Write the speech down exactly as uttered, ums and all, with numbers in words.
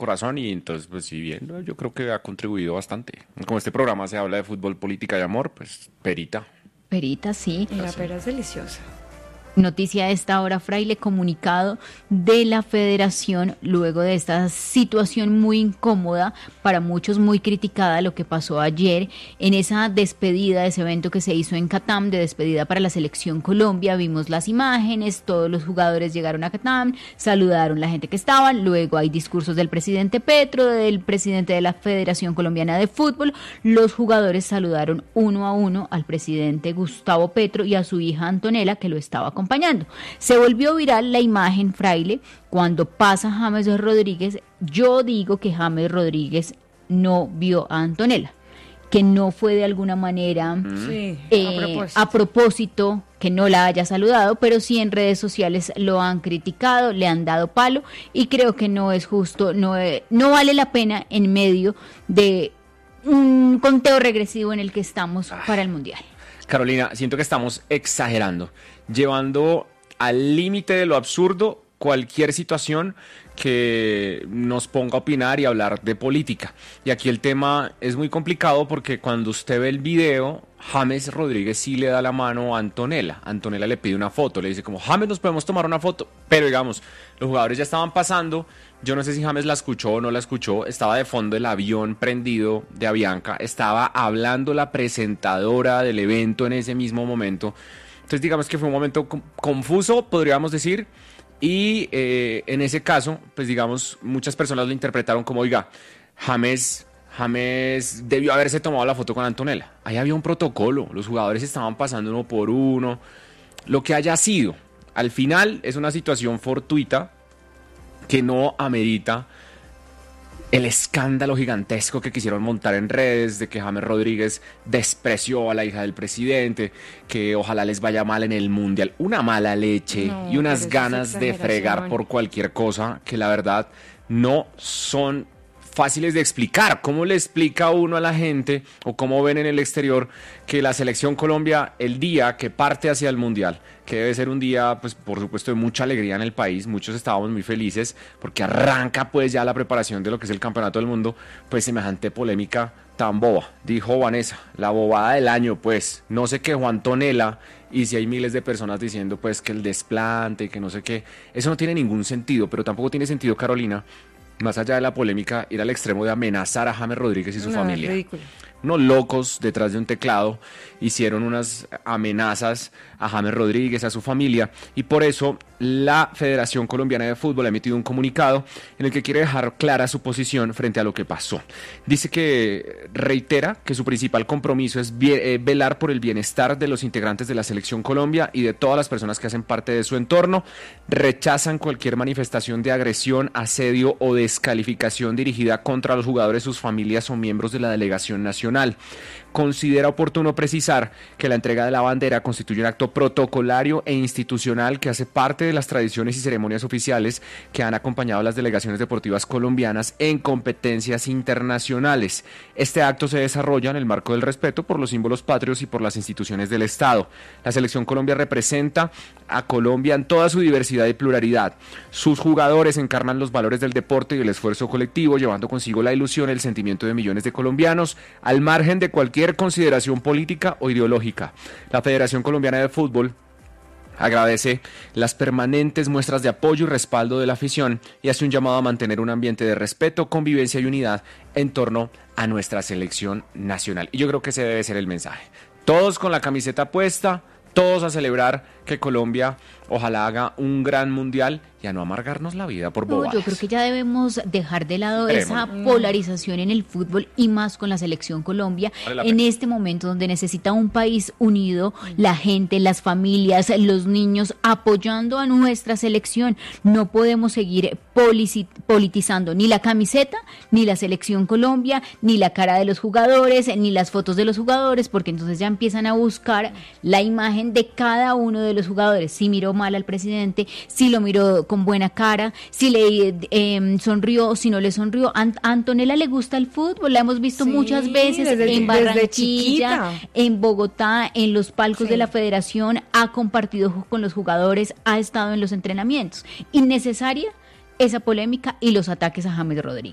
corazón y entonces, pues si bien, ¿no? Yo creo que ha contribuido bastante. Como este programa se habla de fútbol, política y amor, pues perita. Perita, sí. Y la pera es deliciosa. Noticia de esta hora, Fraile, comunicado de la Federación luego de esta situación muy incómoda, para muchos muy criticada, lo que pasó ayer en esa despedida, ese evento que se hizo en Catam, de despedida para la Selección Colombia. Vimos las imágenes, todos los jugadores llegaron a Catam, saludaron la gente que estaba, luego hay discursos del presidente Petro, del presidente de la Federación Colombiana de Fútbol. Los jugadores saludaron uno a uno al presidente Gustavo Petro y a su hija Antonella, que lo estaba acompañando. acompañando. Se volvió viral la imagen, Fraile, cuando pasa James Rodríguez. Yo digo que James Rodríguez no vio a Antonella, que no fue de alguna manera sí, eh, a, propósito. a propósito que no la haya saludado, pero sí en redes sociales lo han criticado, le han dado palo, y creo que no es justo, no, eh, no vale la pena en medio de un conteo regresivo en el que estamos para el Mundial. Carolina, siento que estamos exagerando, llevando al límite de lo absurdo cualquier situación que nos ponga a opinar y hablar de política. Y aquí el tema es muy complicado porque cuando usted ve el video, James Rodríguez sí le da la mano a Antonella. Antonella le pide una foto, le dice como, James, ¿nos podemos tomar una foto? Pero digamos, los jugadores ya estaban pasando, yo no sé si James la escuchó o no la escuchó, estaba de fondo el avión prendido de Avianca, estaba hablando la presentadora del evento en ese mismo momento. Entonces digamos que fue un momento confuso, podríamos decir. Y eh, en ese caso, pues digamos, muchas personas lo interpretaron como, oiga, James, James debió haberse tomado la foto con Antonella. Ahí había un protocolo, los jugadores estaban pasando uno por uno, lo que haya sido. Al final es una situación fortuita que no amerita el escándalo gigantesco que quisieron montar en redes de que James Rodríguez despreció a la hija del presidente, que ojalá les vaya mal en el Mundial. Una mala leche no, y unas ganas de fregar por cualquier cosa que la verdad no son fáciles de explicar. ¿Cómo le explica uno a la gente o cómo ven en el exterior que la Selección Colombia, el día que parte hacia el Mundial, que debe ser un día, pues por supuesto, de mucha alegría en el país, muchos estábamos muy felices porque arranca pues ya la preparación de lo que es el Campeonato del Mundo, pues semejante polémica tan boba? Dijo Vanessa, la bobada del año, pues no se quejó Antonella, y si hay miles de personas diciendo pues que el desplante, que no sé qué, eso no tiene ningún sentido, pero tampoco tiene sentido, Carolina, más allá de la polémica, ir al extremo de amenazar a James Rodríguez y su no, familia. Es ridículo. Unos locos detrás de un teclado hicieron unas amenazas a James Rodríguez, a su familia, y por eso la Federación Colombiana de Fútbol ha emitido un comunicado en el que quiere dejar clara su posición frente a lo que pasó. Dice que reitera que su principal compromiso es velar por el bienestar de los integrantes de la Selección Colombia y de todas las personas que hacen parte de su entorno. Rechazan cualquier manifestación de agresión, asedio o descalificación dirigida contra los jugadores, sus familias o miembros de la delegación nacional. Considera oportuno precisar que la entrega de la bandera constituye un acto protocolario e institucional que hace parte de las tradiciones y ceremonias oficiales que han acompañado a las delegaciones deportivas colombianas en competencias internacionales. Este acto se desarrolla en el marco del respeto por los símbolos patrios y por las instituciones del Estado. La Selección Colombia representa a Colombia en toda su diversidad y pluralidad. Sus jugadores encarnan los valores del deporte y el esfuerzo colectivo, llevando consigo la ilusión y el sentimiento de millones de colombianos, al margen de cualquier consideración política o ideológica. La Federación Colombiana de Fútbol agradece las permanentes muestras de apoyo y respaldo de la afición y hace un llamado a mantener un ambiente de respeto, convivencia y unidad en torno a nuestra selección nacional. Y yo creo que ese debe ser el mensaje. Todos con la camiseta puesta, todos a celebrar que Colombia ojalá haga un gran mundial y a no amargarnos la vida por bobadas. No, yo creo que ya debemos dejar de lado Esperemos. esa polarización en el fútbol y más con la Selección Colombia Vale en pena. este momento donde necesita un país unido, la gente, las familias, los niños apoyando a nuestra selección. No podemos seguir polici- politizando ni la camiseta, ni la Selección Colombia, ni la cara de los jugadores, ni las fotos de los jugadores, porque entonces ya empiezan a buscar la imagen de cada uno de los jugadores. Si miró mal al presidente, si lo miró con buena cara, si le eh, sonrió, si no le sonrió. A Antonella le gusta el fútbol, la hemos visto Sí, muchas veces desde- en desde Barranquilla, chiquita. en Bogotá, en los palcos Sí. de la federación, ha compartido con los jugadores, ha estado en los entrenamientos. Innecesaria esa polémica y los ataques a James Rodríguez.